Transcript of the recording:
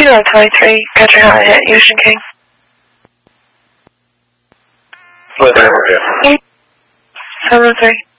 Kilo 23, catching out at Houston King. Split over here. 703.